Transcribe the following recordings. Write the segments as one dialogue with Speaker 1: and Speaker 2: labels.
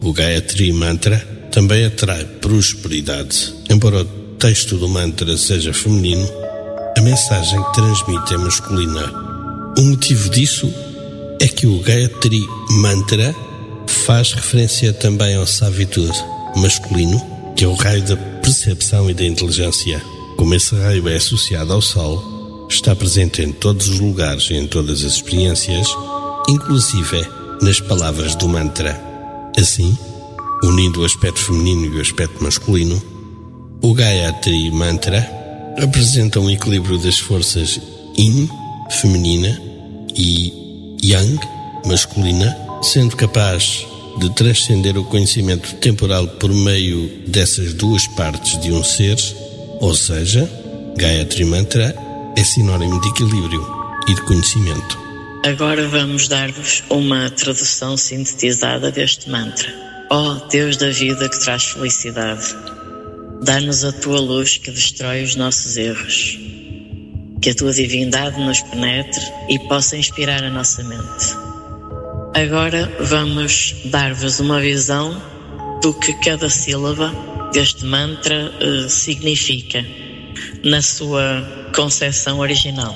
Speaker 1: O Gayatri Mantra também atrai prosperidade. Embora o texto do mantra seja feminino, a mensagem que transmite é masculina. O motivo disso é que o Gayatri Mantra faz referência também ao Savitur masculino, que é o raio da percepção e da inteligência. Como esse raio é associado ao Sol, está presente em todos os lugares e em todas as experiências, inclusive nas palavras do mantra. Assim, unindo o aspecto feminino e o aspecto masculino, o Gayatri Mantra apresenta um equilíbrio das forças Yin, feminina, e Yang, masculina, sendo capaz de transcender o conhecimento temporal por meio dessas duas partes de um ser, ou seja, Gayatri Mantra é sinónimo de equilíbrio e de conhecimento.
Speaker 2: Agora vamos dar-vos uma tradução sintetizada deste mantra. Ó Deus da vida que traz felicidade, dá-nos a tua luz que destrói os nossos erros, que a tua divindade nos penetre e possa inspirar a nossa mente. Agora vamos dar-vos uma visão do que cada sílaba deste mantra significa na sua concepção original.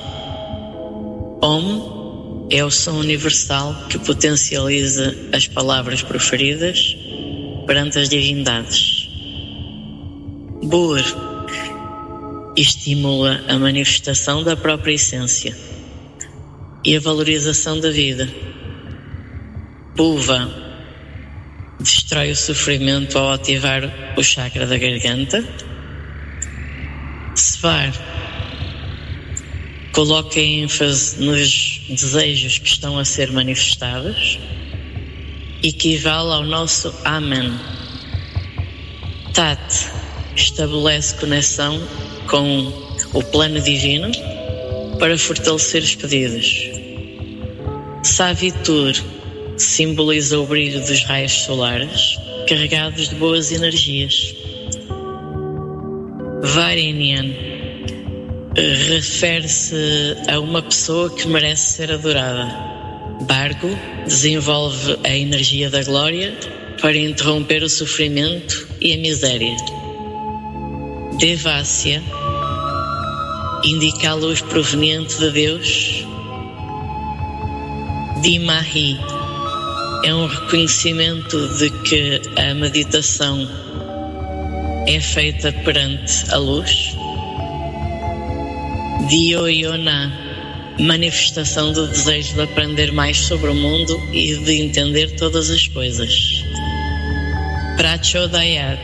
Speaker 2: Om é o som universal que potencializa as palavras proferidas perante as divindades. Bur estimula a manifestação da própria essência e a valorização da vida. Bhuva destrói o sofrimento ao ativar o chakra da garganta. Svar coloca ênfase nos desejos que estão a ser manifestados, equivale ao nosso Amen. Tat estabelece conexão com o plano divino para fortalecer os pedidos. Savitur simboliza o brilho dos raios solares carregados de boas energias. Varinyan refere-se a uma pessoa que merece ser adorada. Bargo desenvolve a energia da glória para interromper o sofrimento e a miséria. Devasya indica a luz proveniente de Deus. Dimahi é um reconhecimento de que a meditação é feita perante a luz. Dioyona, manifestação do desejo de aprender mais sobre o mundo e de entender todas as coisas. Prachodayat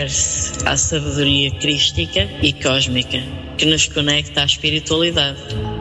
Speaker 2: refere-se à sabedoria crística e cósmica que nos conecta à espiritualidade.